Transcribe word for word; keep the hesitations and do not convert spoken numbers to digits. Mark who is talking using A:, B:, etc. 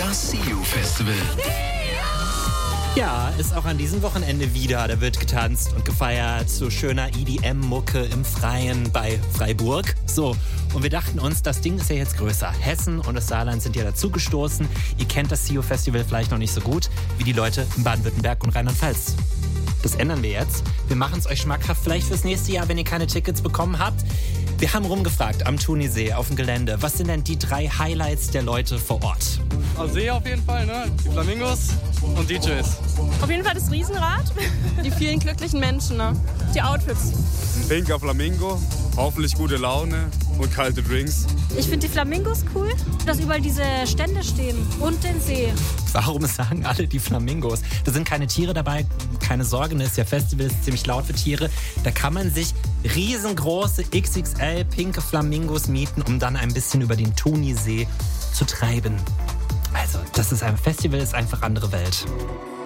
A: Das See You Festival.
B: Ja, ist auch an diesem Wochenende wieder. Da wird getanzt und gefeiert zu schöner E D M-Mucke im Freien bei Freiburg. So, und wir dachten uns, das Ding ist ja jetzt größer. Hessen und das Saarland sind ja dazugestoßen. Ihr kennt das See You Festival vielleicht noch nicht so gut wie die Leute in Baden-Württemberg und Rheinland-Pfalz. Das ändern wir jetzt. Wir machen es euch schmackhaft, vielleicht fürs nächste Jahr, wenn ihr keine Tickets bekommen habt. Wir haben rumgefragt am Thunisee auf dem Gelände. Was sind denn die drei Highlights der Leute vor Ort?
C: Also See auf jeden Fall, ne? Die Flamingos und D Js.
D: Auf jeden Fall das Riesenrad. Die vielen glücklichen Menschen, ne? Die Outfits.
E: Ein pinker Flamingo, hoffentlich gute Laune und kalte Drinks.
F: Ich finde die Flamingos cool, dass überall diese Stände stehen und den See.
B: Warum sagen alle die Flamingos? Da sind keine Tiere dabei, keine Sorge, das ist ja Festival, ist ziemlich laut für Tiere. Da kann man sich riesengroße X X L pinke Flamingos mieten, um dann ein bisschen über den Thunisee zu treiben. Also, das ist ein Festival, ist einfach andere Welt.